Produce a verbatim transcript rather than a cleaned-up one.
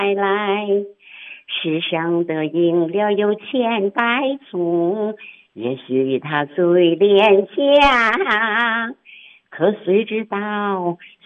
来。世上的饮料有千百种，也许它最廉价，可谁知道